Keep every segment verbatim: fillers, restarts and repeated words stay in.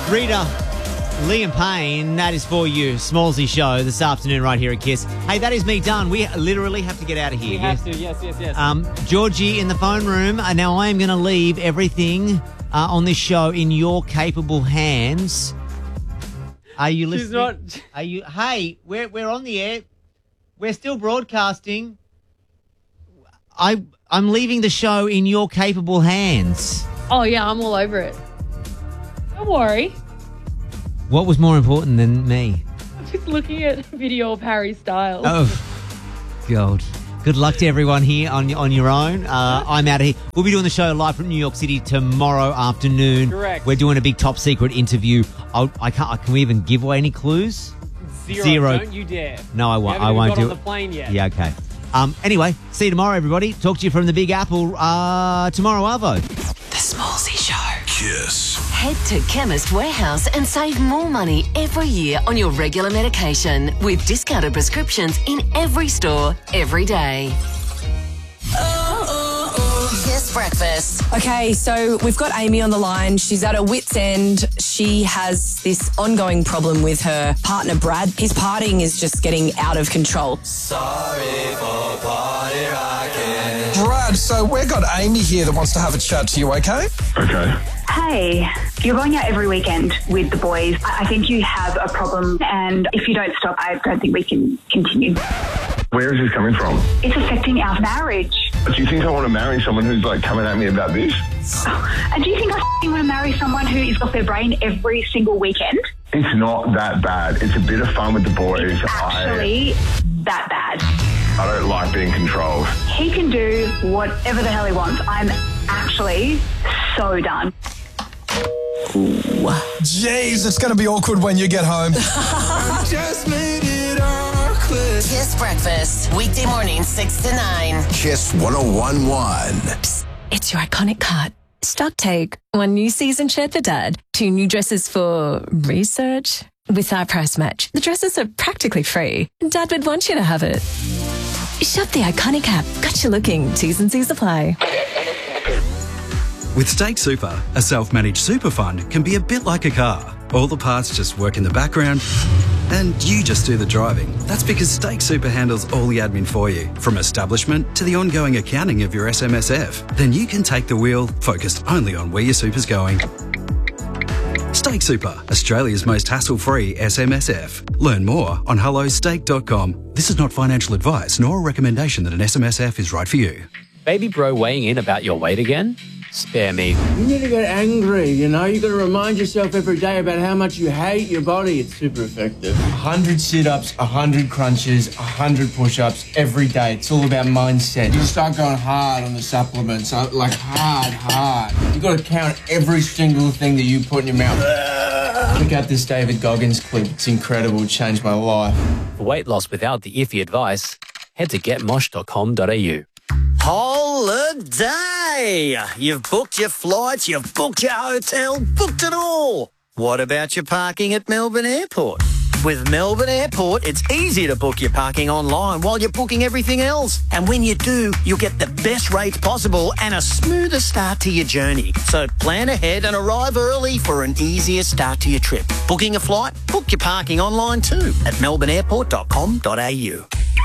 Rita, Liam Payne, that is for you. Smallsy show this afternoon right here at Kiss. Hey, that is me done. We literally have to get out of here. We have to, yes, yes, yes. Um, Georgie in the phone room. Uh, now, I am going to leave everything uh, on this show in your capable hands. Are you listening? She's not... Are you? Hey, we're we're on the air. We're still broadcasting. I I'm leaving the show in your capable hands. Oh, yeah, I'm all over it. Don't worry. What was more important than me? I'm just looking at a video of Harry Styles. Oh, God. Good luck to everyone here on on your own. Uh, I'm out of here. We'll be doing the show live from New York City tomorrow afternoon. Correct. We're doing a big top secret interview. I'll, I can't. Can we even give away any clues? Zero. Zero. Don't you dare. No, I You won't. haven't I even won't got do on it. the plane yet. Yeah. Okay. Um. Anyway, see you tomorrow, everybody. Talk to you from the Big Apple. Uh, tomorrow, Arvo. The Smallsy Show. Kiss. Head to Chemist Warehouse and save more money every year on your regular medication with discounted prescriptions in every store, every day. Kiss Breakfast. Okay, so we've got Amy on the line. She's at her wit's end. She has this ongoing problem with her partner, Brad. His partying is just getting out of control. Sorry for party rocking. Brad, so we've got Amy here that wants to have a chat to you, okay? Okay. Hey, you're going out every weekend with the boys. I I think you have a problem, and if you don't stop, I don't think we can continue. Where is this coming from? It's affecting our marriage. Do you think I want to marry someone who's like coming at me about this? And do you think I f***ing want to marry someone who is off their brain every single weekend? It's not that bad. It's a bit of fun with the boys. It's actually that bad. I, I don't like being controlled. He can do whatever the hell he wants. I'm actually so done. Jeez, it's going to be awkward when you get home. Just made it awkward. Kiss Breakfast. Weekday morning, six to nine. Kiss one oh one point one. Psst, it's your iconic cut. Stock take. One new season shirt for Dad. Two new dresses for research. With our price match, the dresses are practically free. Dad would want you to have it. Shop the iconic app. Got you looking. T's and C's apply. With Stake Super, a self-managed super fund can be a bit like a car. All the parts just work in the background and you just do the driving. That's because Stake Super handles all the admin for you, from establishment to the ongoing accounting of your S M S F. Then you can take the wheel, focused only on where your super's going. Stake Super, Australia's most hassle-free S M S F. Learn more on hello stake dot com. This is not financial advice nor a recommendation that an S M S F is right for you. Baby bro weighing in about your weight again? Spare me. You need to get angry, you know? You got to remind yourself every day about how much you hate your body. It's super effective. one hundred sit-ups, one hundred crunches, one hundred push-ups every day. It's all about mindset. You start going hard on the supplements, uh, like hard, hard. You got to count every single thing that you put in your mouth. Check out this David Goggins clip. It's incredible. It changed my life. For weight loss without the iffy advice, head to get mosh dot com dot a u. Holiday! You've booked your flights, you've booked your hotel, booked it all. What about your parking at Melbourne Airport? With Melbourne Airport, it's easy to book your parking online while you're booking everything else. And when you do, you'll get the best rates possible and a smoother start to your journey. So plan ahead and arrive early for an easier start to your trip. Booking a flight? Book your parking online too at melbourne airport dot com dot a u.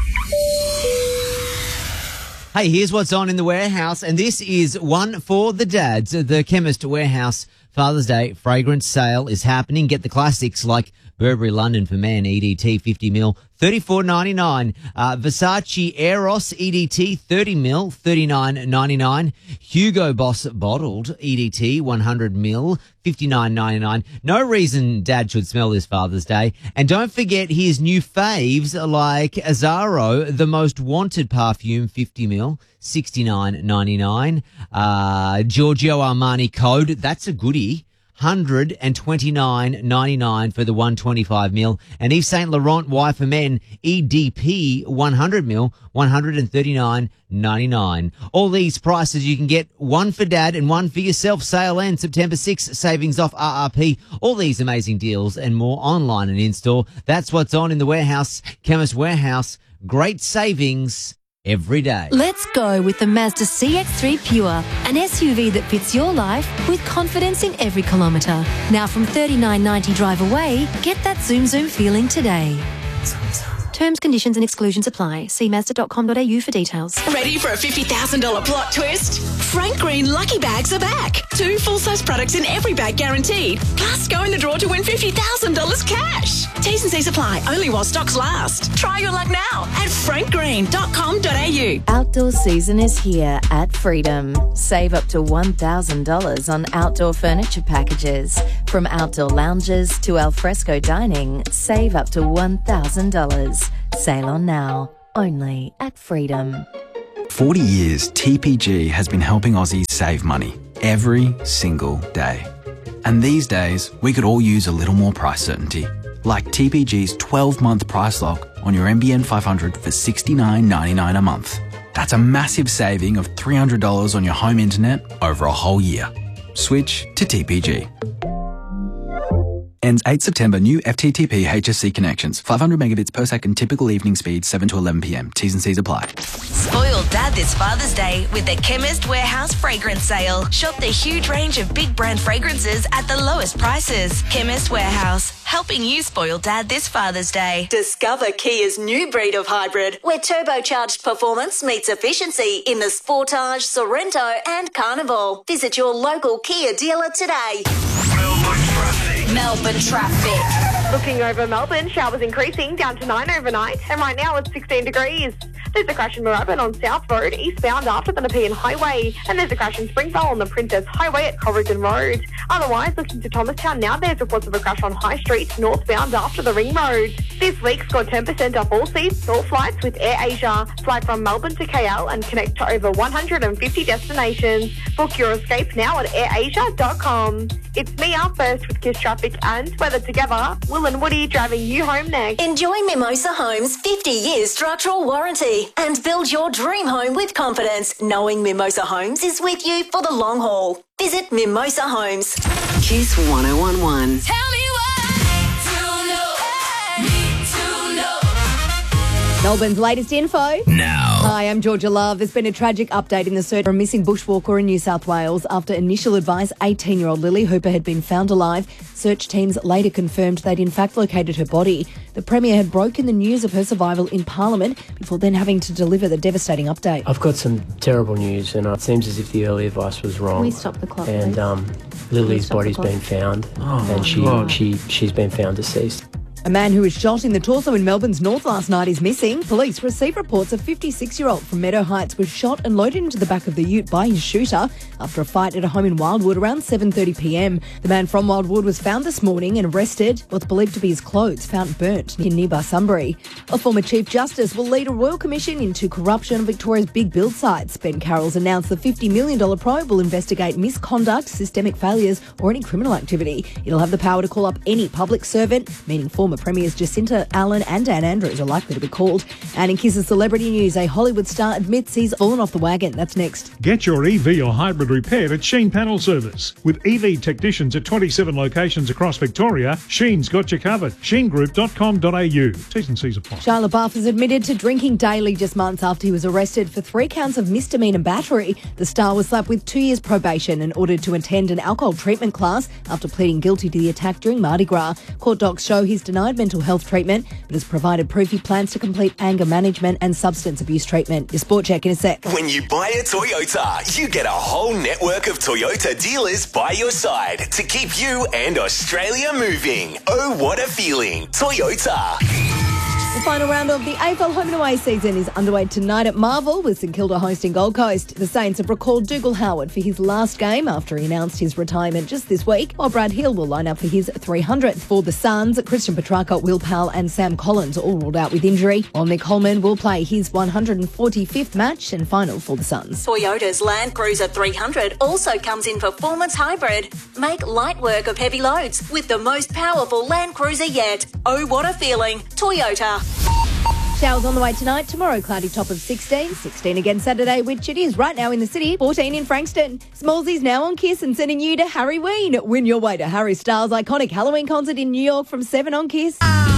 Hey, here's what's on in the warehouse, and this is one for the dads. The Chemist Warehouse Father's Day fragrance sale is happening. Get the classics like Burberry London for Men E D T fifty mil, thirty-four ninety-nine. Uh, Versace Eros E D T thirty mil, thirty-nine ninety-nine. Hugo Boss Bottled E D T one hundred mil, fifty-nine ninety-nine. No reason Dad should smell this Father's Day. And don't forget his new faves like Azzaro, the most wanted perfume, fifty mil, sixty-nine ninety-nine. Uh, Giorgio Armani Code, that's a goodie. one hundred twenty-nine ninety-nine for the one hundred twenty-five mil. And Yves Saint Laurent Y for Men E D P one hundred mil, one hundred thirty-nine ninety-nine. All these prices you can get one for Dad and one for yourself. Sale ends September sixth. Savings off R R P. All these amazing deals and more online and in store. That's what's on in the warehouse. Chemist Warehouse. Great savings every day. Let's go with the Mazda C X three Pure, an S U V that fits your life with confidence in every kilometre. Now from thirty-nine ninety drive away, get that zoom zoom feeling today. Terms, conditions and exclusions apply. See mazda dot com dot a u for details. Ready for a fifty thousand dollars plot twist? Frank Green Lucky Bags are back. Two full-size products in every bag guaranteed. Plus, go in the draw to win fifty thousand dollars cash. T's and C's apply, only while stocks last. Try your luck now at frank green dot com dot a u. Outdoor season is here at Freedom. Save up to one thousand dollars on outdoor furniture packages. From outdoor lounges to alfresco dining, save up to one thousand dollars. Sail on now, only at Freedom. forty years, T P G has been helping Aussies save money every single day. And these days, we could all use a little more price certainty. Like T P G's twelve-month price lock on your N B N five hundred for sixty-nine ninety-nine a month. That's a massive saving of three hundred dollars on your home internet over a whole year. Switch to T P G. Ends eighth September. New F T T P H S C connections. five hundred megabits per second. Typical evening speed seven to eleven p m. T's and C's apply. Spoil Dad this Father's Day with the Chemist Warehouse fragrance sale. Shop the huge range of big brand fragrances at the lowest prices. Chemist Warehouse, helping you spoil Dad this Father's Day. Discover Kia's new breed of hybrid, where turbocharged performance meets efficiency in the Sportage, Sorrento and Carnival. Visit your local Kia dealer today. Melbourne traffic. Looking over Melbourne, showers increasing down to nine overnight, and right now it's sixteen degrees. There's a crash in Moorabbin on South Road, eastbound after the Nepean Highway, and there's a crash in Springvale on the Princess Highway at Corrigan Road. Otherwise, looking to Thomastown now, there's reports of a crash on High Street, northbound after the Ring Road. This week, score ten percent off all seats, all flights with Air Asia. Fly from Melbourne to K L and connect to over one hundred fifty destinations. Book your escape now at air asia dot com. It's me up first with Kiss Traffic and Weather Together. Will and Woody driving you home next. Enjoy Mimosa Homes' fifty years structural warranty and build your dream home with confidence, knowing Mimosa Homes is with you for the long haul. Visit Mimosa Homes. Kiss one oh one one. Tell me Melbourne's latest info. Now. Hi, I'm Georgia Love. There's been a tragic update in the search for a missing bushwalker in New South Wales. After initial advice, eighteen-year-old Lily Hooper had been found alive. Search teams later confirmed they'd in fact located her body. The Premier had broken the news of her survival in Parliament before then having to deliver the devastating update. I've got some terrible news, and it seems as if the early advice was wrong. Can we stop the clock, And please? um, Lily's body's been found, Oh, and she, God. she, she's been found deceased. A man who was shot in the torso in Melbourne's north last night is missing. Police received reports a fifty-six-year-old from Meadow Heights was shot and loaded into the back of the ute by his shooter after a fight at a home in Wildwood around seven thirty p m. The man from Wildwood was found this morning and arrested. What's believed to be his clothes found burnt in nearby Sunbury. A former Chief Justice will lead a royal commission into corruption of Victoria's big build sites. Ben Carroll's announced the fifty million dollars probe will investigate misconduct, systemic failures or any criminal activity. It'll have the power to call up any public servant, meaning former Premiers Jacinta Allen and Dan Andrews are likely to be called. And in Kiss's celebrity news, a Hollywood star admits he's fallen off the wagon. That's next. Get your E V or hybrid repaired at Sheen Panel Service. With E V technicians at twenty-seven locations across Victoria, Sheen's got you covered. sheen group dot com dot a u. T's and C's apply. Shia LaBeouf has admitted to drinking daily just months after he was arrested for three counts of misdemeanor battery. The star was slapped with two years probation and ordered to attend an alcohol treatment class after pleading guilty to the attack during Mardi Gras. Court docs show he's denied mental health treatment but has provided proof he plans to complete anger management and substance abuse treatment. Your sport check in a sec. When you buy a Toyota, you get a whole network of Toyota dealers by your side to keep you and Australia moving. Oh, what a feeling. Toyota. The final round of the A F L home and away season is underway tonight at Marvel with St Kilda hosting Gold Coast. The Saints have recalled Dougal Howard for his last game after he announced his retirement just this week, while Brad Hill will line up for his three hundredth. For the Suns, Christian Petrarca, Will Powell and Sam Collins all ruled out with injury, while Nick Holman will play his one hundred forty-fifth match and final for the Suns. Toyota's Land Cruiser three hundred also comes in performance hybrid. Make light work of heavy loads with the most powerful Land Cruiser yet. Oh, what a feeling. Toyota. Showers on the way tonight. Tomorrow, cloudy top of sixteen. sixteen again Saturday, which it is right now in the city. fourteen in Frankston. Smallsy's now on Kiss and sending you to Harry Ween. Win your way to Harry Styles' iconic Halloween concert in New York from seven on Kiss.